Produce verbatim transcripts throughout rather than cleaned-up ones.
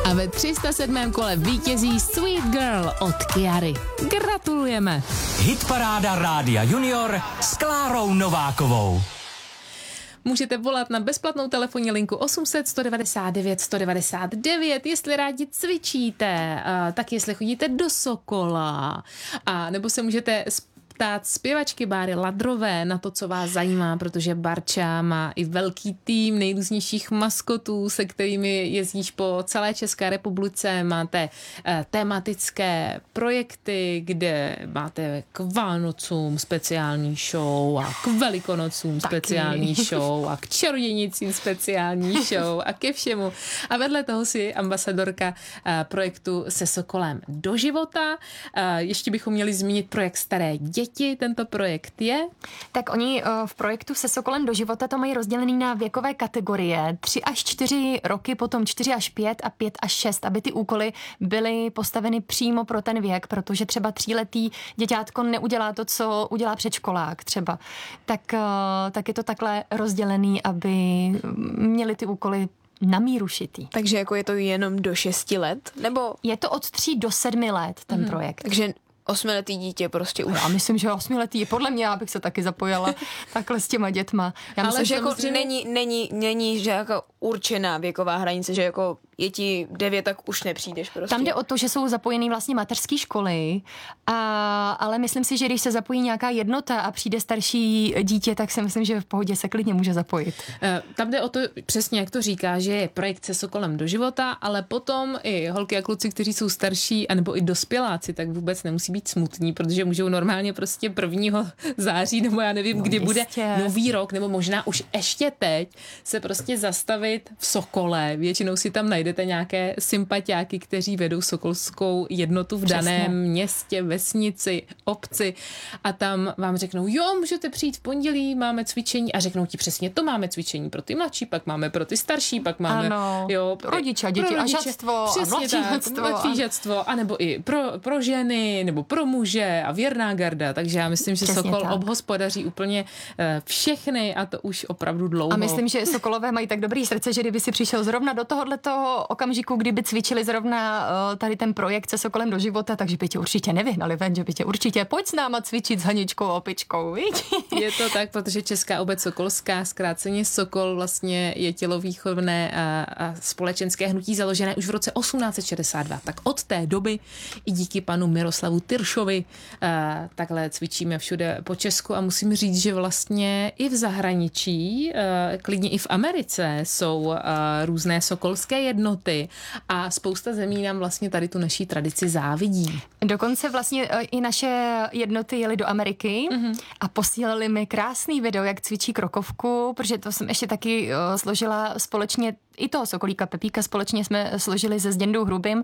A ve tři sta sedmém kole vítězí Sweet Girl od Kiary. Gratulujeme. Hitparáda Rádia Junior s Klárou Novákovou. Můžete volat na bezplatnou telefonní linku osm set, sto devadesát devět, sto devadesát devět, jestli rádi cvičíte, a tak jestli chodíte do Sokola, a nebo se můžete ptát zpěvačky Báry Ladrové na to, co vás zajímá, protože Barča má i velký tým nejrůznějších maskotů, se kterými jezdíš po celé České republice. Máte eh, tematické projekty, kde máte k Vánocům speciální show a k Velikonocům Taky. speciální show a k čarodějnicím speciální show a ke všemu. A vedle toho si ambasadorka eh, projektu Se Sokolem do života. Eh, ještě bychom měli zmínit projekt Staré děti. Tento projekt je? Tak oni v projektu Se Sokolem do života to mají rozdělený na věkové kategorie. tři až čtyři roky, potom čtyři až pět a pět až šest, aby ty úkoly byly postaveny přímo pro ten věk, protože třeba tříletý děťátko neudělá to, co udělá předškolák třeba. Tak, tak je to takhle rozdělený, aby měli ty úkoly na míru šitý. Takže jako je to jenom do šesti let? Nebo? Je to od tří do sedmi let ten hmm. projekt. Takže osmiletý dítě prostě už. Já myslím, že osmiletý je podle mě, já bych se taky zapojila takhle s těma dětma. Já Ale myslím, že jako samozřejmě... není, není, není, že jako určená věková hranice, že jako je ti devět, tak už nepřijdeš prostě. Tam jde o to, že jsou zapojený vlastně mateřské školy, a, ale myslím si, že když se zapojí nějaká jednota a přijde starší dítě, tak si myslím, že v pohodě se klidně může zapojit. Tam jde o to přesně, jak to říká, že je projekt Se Sokolem do života, ale potom i holky a kluci, kteří jsou starší, anebo i dospěláci, tak vůbec nemusí být smutní, protože můžou normálně prostě prvního září, nebo já nevím, no, kdy jistě. Bude nový rok, nebo možná už ještě teď se prostě zastavit v Sokole. Většinou si tam najdete nějaké sympatiáky, kteří vedou sokolskou jednotu v Přesně. daném městě, vesnici, obci, a tam vám řeknou, jo, můžete přijít v pondělí, máme cvičení, a řeknou ti přesně, to máme cvičení pro ty mladší, pak máme pro ty starší, pak máme ano, jo, rodiče, děti a žadstvo a mladšížadstvo, anebo i pro, pro ženy, nebo pro muže a věrná garda, takže já myslím, že Přesně Sokol tak. obhospodaří úplně všechny, a to už opravdu dlouho. A myslím, že Sokolové mají tak dobrý srdce, že kdyby si přišel zrovna do tohohletoho okamžiku, kdyby cvičili zrovna tady ten projekt Se Sokolem do života, takže by tě určitě nevyhnali ven, že by tě určitě pojď s náma cvičit s Haničkou a Opičkou, viď? Je to tak, protože Česká obec sokolská, zkráceně Sokol, vlastně je tělovýchovné a, a společenské hnutí založené už v roce osmnáct set šedesát dva. Tak od té doby i díky panu Miroslavu Tyršovi a, takhle cvičíme všude po Česku, a musím říct, že vlastně i v zahraničí, a, klidně i v Americe jsou a, různé sokolské jednoty a spousta zemí nám vlastně tady tu naší tradici závidí. Dokonce vlastně i naše jednoty jeli do Ameriky mm-hmm. a posílali mi krásný video, jak cvičí krokovku, protože to jsem ještě taky uh, složila společně, i toho Sokolíka Pepíka společně jsme složili se Zděndou Hrubým,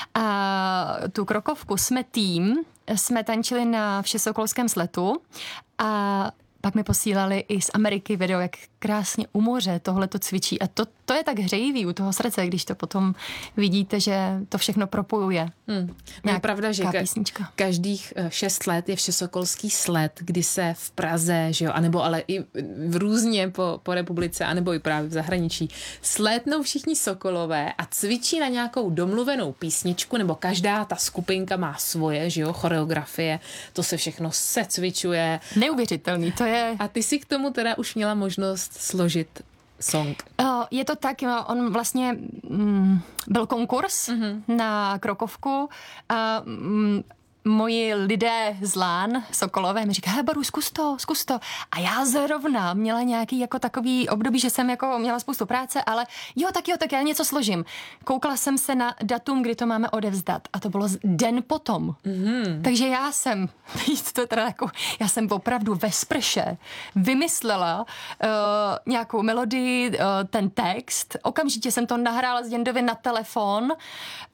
a tu krokovku jsme tým, jsme tančili na Všesokolském sletu, a pak mi posílali i z Ameriky video, jak krásně u moře tohle to cvičí. A to, to je tak hřejivý u toho srdce, když to potom vidíte, že to všechno propojuje. Hmm. No je pravda, že ka- každých šest let je Všesokolský sled, kdy se v Praze, že jo, anebo ale i v různě po, po republice, anebo i právě v zahraničí, slétnou všichni sokolové a cvičí na nějakou domluvenou písničku, nebo každá ta skupinka má svoje, že jo, choreografie, to se všechno secvičuje. Neuvěřitelný, to je. A ty si k tomu teda už měla možnost složit song. Je to tak, on vlastně mm, byl konkurs mm-hmm. na krokovku a mm, moji lidé z Lán, Sokolové, mi říkají, Baru, zkus to, zkus to. A já zrovna měla nějaký jako takový období, že jsem jako měla spoustu práce, ale jo, tak jo, tak já něco složím. Koukala jsem se na datum, kdy to máme odevzdat, a to bylo den potom. Mm-hmm. Takže já jsem, to teda jako, já jsem opravdu ve sprše vymyslela uh, nějakou melodii, uh, ten text, okamžitě jsem to nahrála Zděndovi na telefon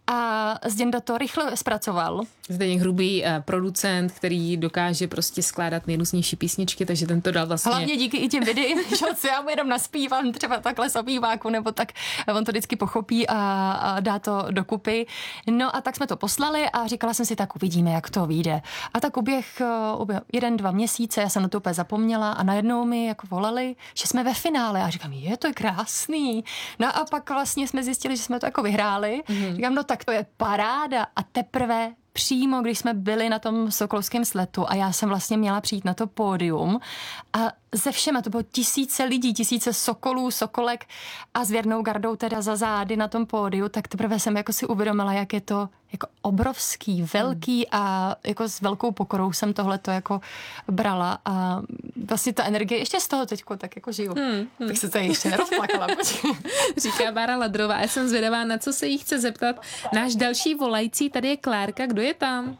a Zděnda to rychle zpracoval. Zdeněk Hrubý, uh, producent, který dokáže prostě skládat nejrůznější písničky, takže ten to dal vlastně. Hlavně díky i těm videím, že co já mu jenom naspívám třeba takhle z obýváku, nebo tak on to vždycky pochopí a, a dá to dokupy. No a tak jsme to poslali a říkala jsem si, tak uvidíme, jak to vyjde. A tak uběh, uběh jeden, dva měsíce, já jsem na to úplně zapomněla a najednou mi jako volali, že jsme ve finále a říkám, je, to je krásný. No a pak vlastně jsme zjistili, že jsme to jako vyhráli. Mm-hmm. Říkám, no tak to je paráda a teprve přímo, když jsme byli na tom sokolovském sletu a já jsem vlastně měla přijít na to pódium a ze všema, to bylo tisíce lidí, tisíce sokolů, sokolek a s věrnou gardou teda za zády na tom pódiu, tak teprve jsem jako si uvědomila, jak je to jako obrovský, velký a jako s velkou pokorou jsem tohleto jako brala a vlastně ta energie ještě z toho teďko tak jako žiju. Hmm, hmm. Tak se tady ještě nerozplakala. Říká Bára Ladrová. Já jsem zvědavá, na co se jí chce zeptat. Náš další volající, tady je Klárka. Kdo je tam?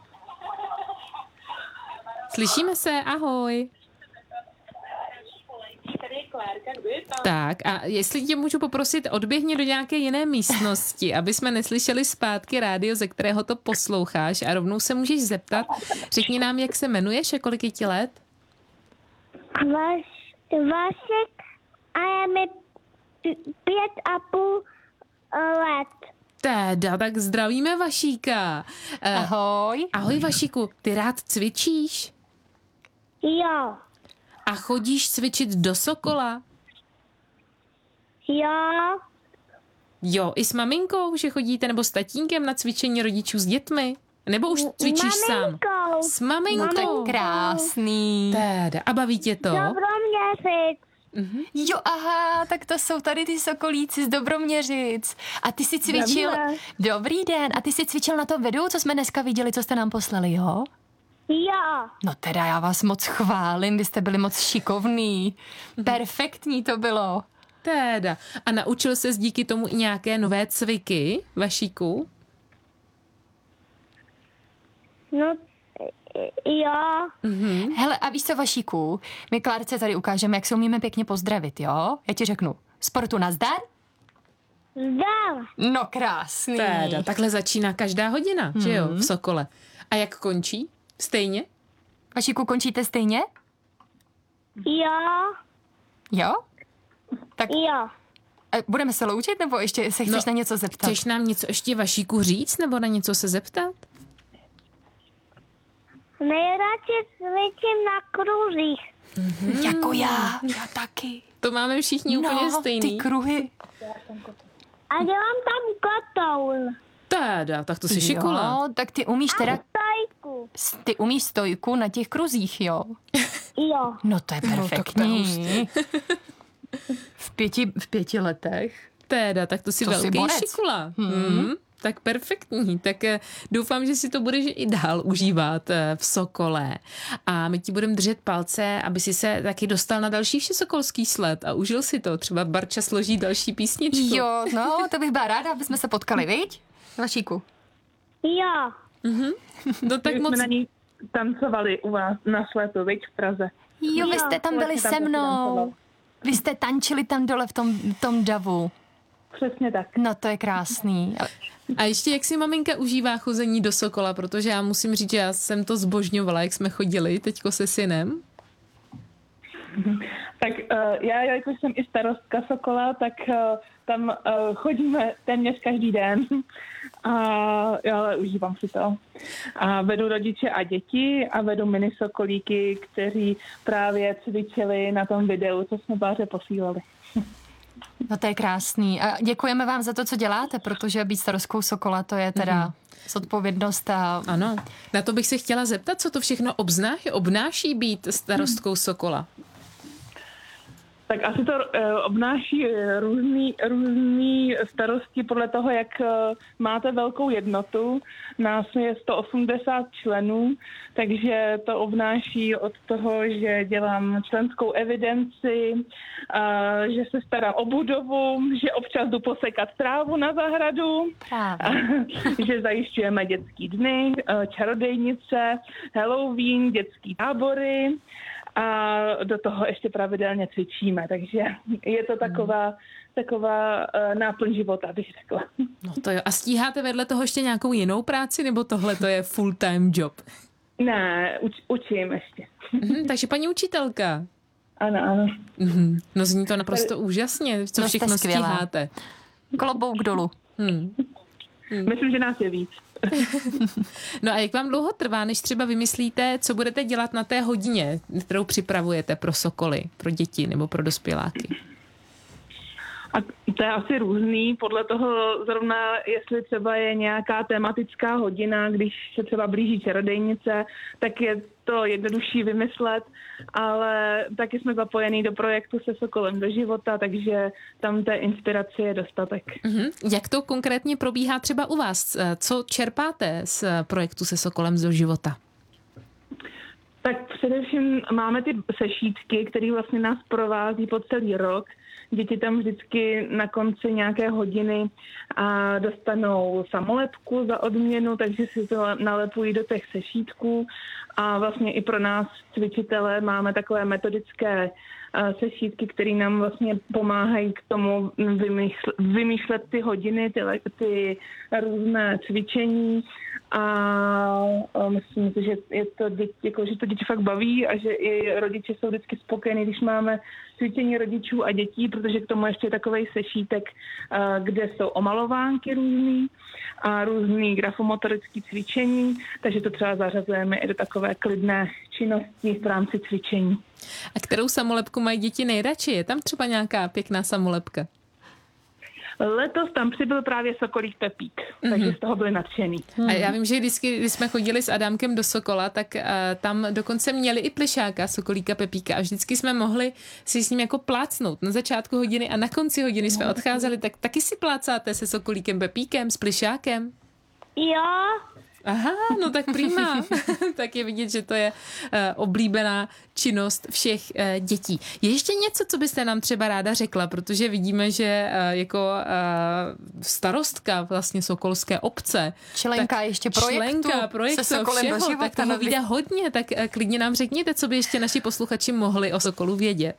Slyšíme se, ahoj. Tak a jestli tě můžu poprosit, odběhni do nějaké jiné místnosti, aby jsme neslyšeli zpátky rádio, ze kterého to posloucháš a rovnou se můžeš zeptat. Řekni nám, jak se jmenuješ a kolik je ti let? Vaš, Vašek a je mi pět a půl let. Teda, tak zdravíme Vašíka. Ahoj. Ahoj Vašíku, ty rád cvičíš? Jo. A chodíš cvičit do Sokola? Jo. Jo, i s maminkou, že chodíte, nebo s tatínkem na cvičení rodičů s dětmi? Nebo už cvičíš Maminkou. sám? S maminkou. No tak krásný. Teda, a baví tě to? Dobroměřic. Mm-hmm. Jo, aha, tak to jsou tady ty sokolíci z Dobroměřic. A ty jsi cvičil... Dobrý. Dobrý den. A ty jsi cvičil na tom videu, co jsme dneska viděli, co jste nám poslali, jo? Jo. No teda já vás moc chválím, vy jste byli moc šikovný. Perfektní to bylo. Teda. A naučil ses díky tomu i nějaké nové cviky, Vašíku? No, jo. Mm-hmm. Hele, a víš co, Vašíku, my Klárce tady ukážeme, jak se umíme pěkně pozdravit, jo? Já ti řeknu, sportu nazdar? Zdar. No krásný. Teda, takhle začíná každá hodina, mm-hmm. že jo, v Sokole. A jak končí? Stejně? Vašíku, končíte stejně? Jo. Jo? Tak Jo. budeme se loučit, nebo ještě se chceš No, na něco zeptat? Chceš nám něco ještě Vašíku říct, nebo na něco se zeptat? Nejradši cvičím na kruzích. Mm, jako já, já taky. To máme všichni no, úplně stejný. ty kruhy. A dělám tam kotoul. Teda, tak to si šikula. Jo, tak ty umíš teda... Stojku. Ty umíš stojku na těch kruzích, jo? Jo. No to je perfektní. v, pěti, v pěti letech. Teda, tak to si To velký jsi borec. šikula. Hmm. Hmm. Tak perfektní. Tak eh, doufám, že si to budeš i dál užívat eh, v Sokole. A my ti budeme držet palce, aby si se taky dostal na další všesokolský sled a užil si to. Třeba Barča složí další písničku. Jo, no, to bych byla ráda, aby jsme se potkali, viď? Vašíku. Jo. Mhm. No tak My moc... jsme na ní tancovali u vás na sletu, viď, v Praze. Jo, vy jste tam byli Vlastně tam se taky mnou. tancoval. Vy jste tančili tam dole v tom, tom davu. Přesně tak. No to je krásný. A ještě jak si maminka užívá chození do Sokola, protože já musím říct, že já jsem to zbožňovala, jak jsme chodili teďko se synem. Tak uh, já, jakož jsem i starostka Sokola, tak uh, tam uh, chodíme téměř každý den. A já ale užívám si to. A vedu rodiče a děti a vedu mini sokolíky, kteří právě cvičili na tom videu, co jsme Báře posílali. No to je krásný. A děkujeme vám za to, co děláte, protože být starostkou Sokola, to je teda zodpovědnost a... Ano. Na to bych se chtěla zeptat, co to všechno obznáší, obnáší být starostkou Sokola. Tak asi to uh, obnáší různý, různý starosti podle toho, jak uh, máte velkou jednotu. Nás je sto osmdesát členů, takže to obnáší od toho, že dělám členskou evidenci, uh, že se starám o budovu, že občas jdu posekat trávu na zahradu, že zajišťujeme dětský dny, uh, čarodejnice, Halloween, dětský tábory, a do toho ještě pravidelně cvičíme, takže je to taková taková uh, náplň života, bych řekla. No to jo. A stíháte vedle toho ještě nějakou jinou práci, nebo tohle to je full-time job? Ne, uč, učím ještě. Mhm, takže paní učitelka. Ano, ano. Mhm. No zní to naprosto úžasně, co No, jste všechno skvělá. stíháte. Klobouk dolů. Hmm. Myslím, že nás je víc. No a jak vám dlouho trvá, než třeba vymyslíte, co budete dělat na té hodině, kterou připravujete pro sokoly, pro děti nebo pro dospěláky? A to je asi různý, podle toho zrovna, jestli třeba je nějaká tematická hodina, když se třeba blíží čarodejnice, tak je to jednodušší vymyslet, ale taky jsme zapojení do projektu Se sokolem do života, takže tam té inspirace je dostatek. Mhm. Jak to konkrétně probíhá třeba u vás? Co čerpáte z projektu Se sokolem do života? Tak především máme ty sešítky, které vlastně nás provází po celý rok. Děti tam vždycky na konci nějaké hodiny a dostanou samolepku za odměnu, takže si to nalepují do těch sešítků. A vlastně i pro nás cvičitele máme takové metodické sešítky, které nám vlastně pomáhají k tomu vymýšlet, vymýšlet ty hodiny, ty, ty různé cvičení. A myslím si, že, je to děti, jako, že to děti fakt baví a že i rodiče jsou vždycky spokojení, když máme cvičení rodičů a dětí, protože k tomu ještě je takovej sešítek, kde jsou omalovánky různý a různý grafomotorický cvičení, takže to třeba zařazujeme i do takové klidné činnosti v rámci cvičení. A kterou samolepku mají děti nejradši? Je tam třeba nějaká pěkná samolepka? Letos tam přibyl právě sokolík Pepík, mm-hmm. takže z toho byli nadšený. A já vím, že vždycky, když jsme chodili s Adámkem do Sokola, tak uh, tam dokonce měli i plišáka, sokolíka Pepíka a vždycky jsme mohli si s ním jako plácnout na začátku hodiny a na konci hodiny jsme odcházeli, tak taky si plácáte se sokolíkem Pepíkem, s plišákem? Jo, Aha, no tak prima. Tak je vidět, že to je uh, oblíbená činnost všech uh, dětí. Je ještě něco, co byste nám třeba ráda řekla, protože vidíme, že uh, jako uh, starostka vlastně sokolské obce, Členka tak ještě projektu, členka projektu se sokolem všeho, do života, tak toho víte hodně, tak uh, klidně nám řekněte, co by ještě naši posluchači mohli o Sokolu vědět.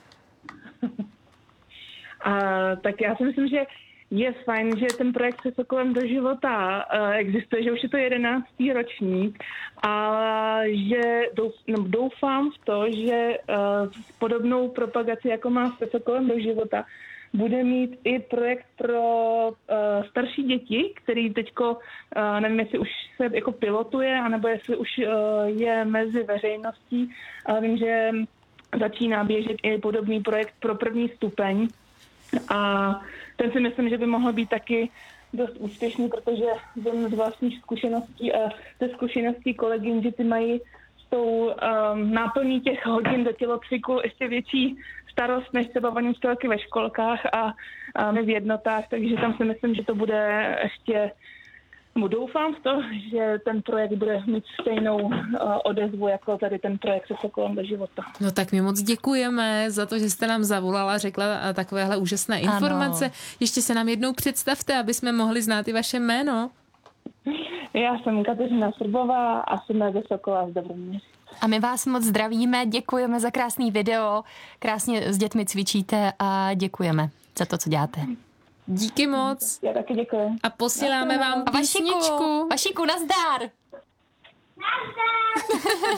A, tak já si myslím, že je fajn, že ten projekt Se sokolem do života uh, existuje, že už je to jedenáctý ročník a že douf, no, doufám v to, že uh, podobnou propagaci, jako má Se sokolem do života, bude mít i projekt pro uh, starší děti, který teďko, uh, nevím, jestli už se jako pilotuje, anebo jestli už uh, je mezi veřejností, ale vím, že začíná běžet i podobný projekt pro první stupeň. A ten si myslím, že by mohl být taky dost úspěšný, protože vím z vlastních zkušeností a ze zkušeností kolegyň, že ty mají s tou um, náplní těch hodin do tělocviku ještě větší starost než třeba paní učitelky ve školkách a, a my v jednotách, takže tam si myslím, že to bude ještě, no, doufám v to, že ten projekt bude mít stejnou uh, odezvu jako tady ten projekt Se sokolem do života. No tak my moc děkujeme za to, že jste nám zavolala, řekla takovéhle úžasné informace. Ano. Ještě se nám jednou představte, aby jsme mohli znát i vaše jméno. Já jsem Kateřina Srbová a jsme ze Sokola z Dobroměř. A my vás moc zdravíme, děkujeme za krásný video, krásně s dětmi cvičíte a děkujeme za to, co děláte. Díky moc. Já taky děkuji. A posíláme vám A Vašíku, písničku. Vašíku, nazdar! Nazdar!